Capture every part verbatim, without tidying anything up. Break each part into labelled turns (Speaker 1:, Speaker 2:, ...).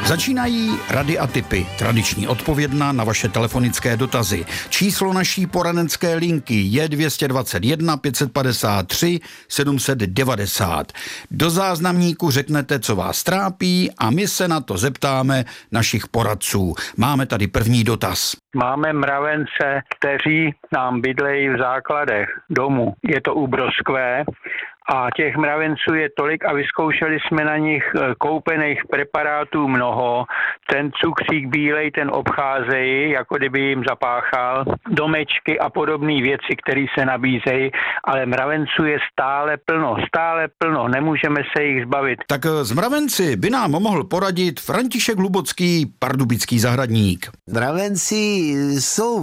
Speaker 1: Začínají rady a tipy, tradiční odpovědna na vaše telefonické dotazy. Číslo naší poradenské linky je dvě stě dvacet jedna pět set padesát tři sedm set devadesát. Do záznamníku řeknete, co vás trápí, a my se na to zeptáme našich poradců. Máme tady první dotaz.
Speaker 2: Máme mravence, kteří nám bydlejí v základech domu. Je to u Broskve. A těch mravenců je tolik a vyzkoušeli jsme na nich koupených preparátů mnoho. Ten cukřík bílej, ten obcházejí, jako kdyby jim zapáchal, domečky a podobné věci, které se nabízejí, ale mravenců je stále plno, stále plno, nemůžeme se jich zbavit.
Speaker 1: Tak z mravenci by nám mohl poradit František Hlubocký, pardubický zahradník.
Speaker 3: Mravenci jsou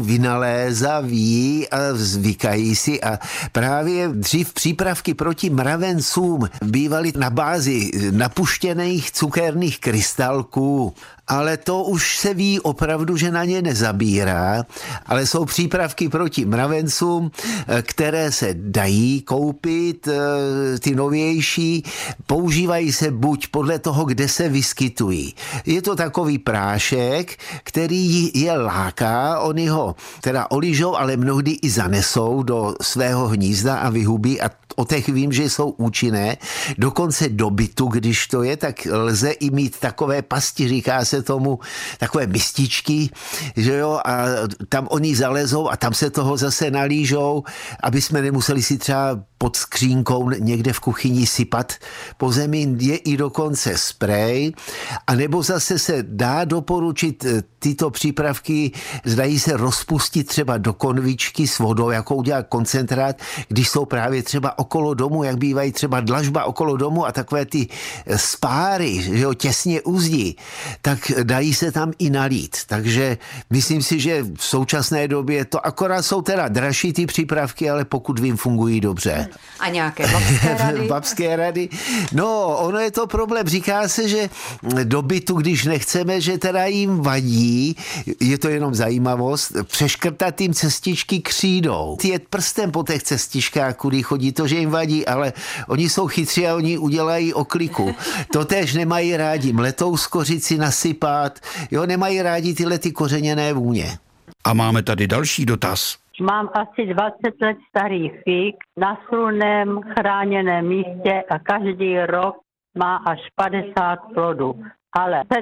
Speaker 3: vynalézaví a zvykají si a právě dřív přípravky proti mravencům bývaly na bázi napuštěných cukerných krystalků, ale to už se ví opravdu, že na ně nezabírá, ale jsou přípravky proti mravencům, které se dají koupit, ty novější, používají se buď podle toho, kde se vyskytují. Je to takový prášek, který je láká, oni ho teda oližou, ale mnohdy i zanesou do svého hnízda a vyhubí, a o těch vím, že jsou účinné. Dokonce do bytu, když to je, tak lze i mít takové pasti, říká se tomu, takové mističky, že jo, a tam oni zalezou a tam se toho zase nalížou, aby jsme nemuseli si třeba pod skřínkou někde v kuchyni sypat po zemi. Je i dokonce sprej, a nebo zase se dá doporučit tyto přípravky, zdají se rozpustit třeba do konvičky s vodou, jako udělat koncentrát, když jsou právě třeba okolo domu, jak bývají třeba dlažba okolo domu a takové ty spáry, že jo, těsně uzdí, tak dají se tam i nalít. Takže myslím si, že v současné době to akorát jsou teda dražší ty přípravky, ale pokud vím, fungují dobře.
Speaker 4: A nějaké babské rady?
Speaker 3: Babské rady. No, ono je to problém. Říká se, že do bytu, když nechceme, že teda jim vadí, je to jenom zajímavost, přeškrtat jim cestičky křídou. Jet prstem po těch cestičkách, kudy chodí, to, že jim vadí, ale oni jsou chytří a oni udělají okliku. To též nemají rádi mletou z kořici nasypat, jo, nemají rádi tyhle ty kořeněné vůně.
Speaker 1: A máme tady další dotaz.
Speaker 5: Mám asi dvacet let starý fík na slunném chráněném místě a každý rok má až padesát plodů. Ale před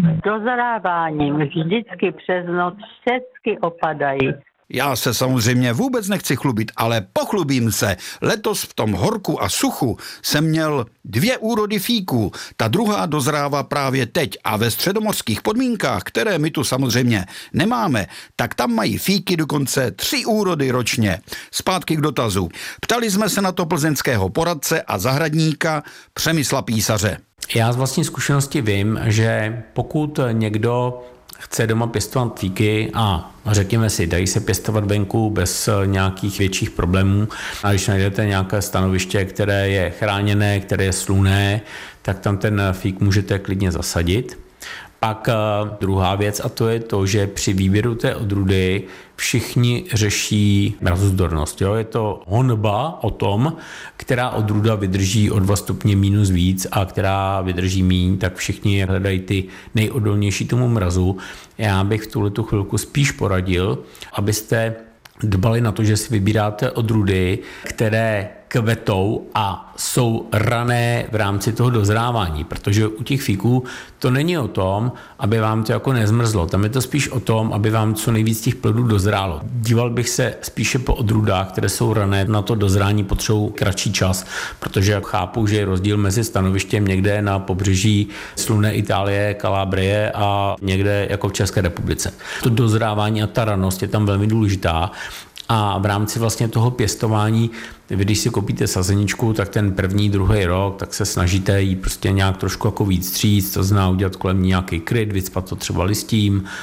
Speaker 5: dozráváním vždycky přes noc všechny opadají.
Speaker 1: Já se samozřejmě vůbec nechci chlubit, ale pochlubím se. Letos v tom horku a suchu jsem měl dvě úrody fíků. Ta druhá dozrává právě teď a ve středomořských podmínkách, které my tu samozřejmě nemáme, tak tam mají fíky dokonce tři úrody ročně. Zpátky k dotazu. Ptali jsme se na to plzeňského poradce a zahradníka Přemysla Písaře.
Speaker 6: Já z vlastní zkušenosti vím, že pokud někdo chce doma pěstovat fíky a řekněme si, dají se pěstovat venku bez nějakých větších problémů, a když najdete nějaké stanoviště, které je chráněné, které je slunné, tak tam ten fík můžete klidně zasadit. Pak druhá věc, a to je to, že při výběru té odrůdy všichni řeší mrazozdornost. Jo? Je to honba o tom, která odrůda vydrží o dva stupně minus víc a která vydrží míň, tak všichni hledají ty nejodolnější tomu mrazu. Já bych v tuhletu chvilku spíš poradil, abyste dbali na to, že si vybíráte odrůdy, které kvetou a jsou rané v rámci toho dozrávání, protože u těch fíků to není o tom, aby vám to jako nezmrzlo, tam je to spíš o tom, aby vám co nejvíc těch plodů dozrálo. Díval bych se spíše po odrůdách, které jsou rané, na to dozrání potřebují kratší čas, protože chápu, že je rozdíl mezi stanovištěm někde na pobřeží slunné Itálie, Kalábrie a někde jako v České republice. To dozrávání a ta ranost je tam velmi důležitá. A v rámci vlastně toho pěstování, vy když si koupíte sazeničku, tak ten první, druhý rok, tak se snažíte jí prostě nějak trošku jako víc stříct, to znamená udělat kolem nějaký kryt, vycpat to třeba listím,